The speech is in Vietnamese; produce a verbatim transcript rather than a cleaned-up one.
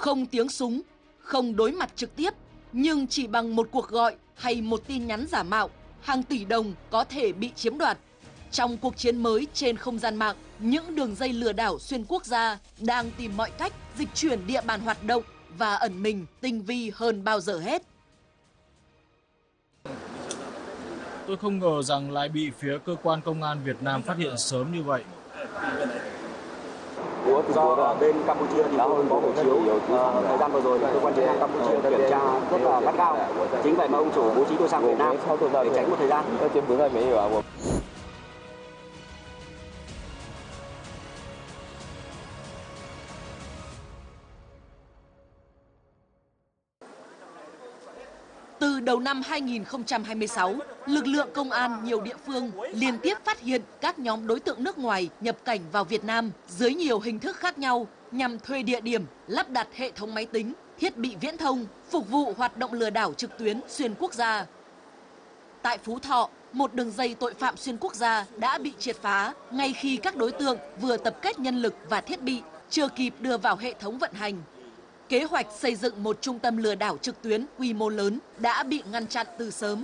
Không tiếng súng, không đối mặt trực tiếp, nhưng chỉ bằng một cuộc gọi hay một tin nhắn giả mạo, hàng tỷ đồng có thể bị chiếm đoạt. Trong cuộc chiến mới trên không gian mạng, những đường dây lừa đảo xuyên quốc gia đang tìm mọi cách dịch chuyển địa bàn hoạt động và ẩn mình tinh vi hơn bao giờ hết. Tôi không ngờ rằng lại bị phía cơ quan công an Việt Nam phát hiện sớm như vậy. Do ở bên Campuchia thì đã không có hộ chiếu, à, thời gian vừa rồi cơ quan chức năng Campuchia kiểm tra rất là gắt gao. Chính vậy mà ông chủ bố trí tôi sang Việt Nam để tránh một thời gian. Từ đầu năm hai nghìn không trăm hai mươi sáu, lực lượng công an nhiều địa phương liên tiếp phát hiện các nhóm đối tượng nước ngoài nhập cảnh vào Việt Nam dưới nhiều hình thức khác nhau nhằm thuê địa điểm, lắp đặt hệ thống máy tính, thiết bị viễn thông, phục vụ hoạt động lừa đảo trực tuyến xuyên quốc gia. Tại Phú Thọ, một đường dây tội phạm xuyên quốc gia đã bị triệt phá ngay khi các đối tượng vừa tập kết nhân lực và thiết bị chưa kịp đưa vào hệ thống vận hành. Kế hoạch xây dựng một trung tâm lừa đảo trực tuyến quy mô lớn đã bị ngăn chặn từ sớm.